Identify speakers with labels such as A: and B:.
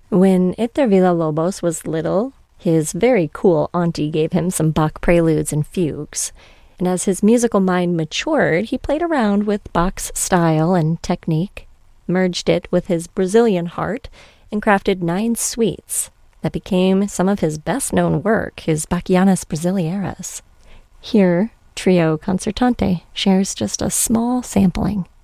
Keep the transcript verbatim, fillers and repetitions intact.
A: When Héctor Villa-Lobos was little, his very cool auntie gave him some Bach preludes and fugues. And as his musical mind matured, he played around with Bach's style and technique, merged it with his Brazilian heart, and crafted nine suites that became some of his best-known work, his Bachianas Brasileiras. Here, Trio Concertante shares just a small sampling.